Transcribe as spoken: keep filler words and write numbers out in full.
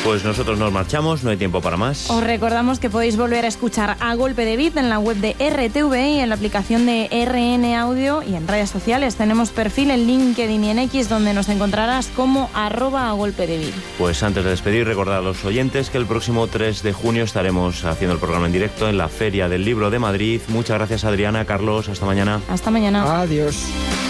Pues nosotros nos marchamos, no hay tiempo para más. Os recordamos que podéis volver a escuchar A Golpe de Beat en la web de R T V y en la aplicación de R N Audio y en redes sociales. Tenemos perfil en LinkedIn y en X donde nos encontrarás como arroba a golpe de beat. Pues antes de despedir, recordad a los oyentes que el próximo tres de junio estaremos haciendo el programa en directo en la Feria del Libro de Madrid. Muchas gracias, Adriana, Carlos, hasta mañana. Hasta mañana. Adiós.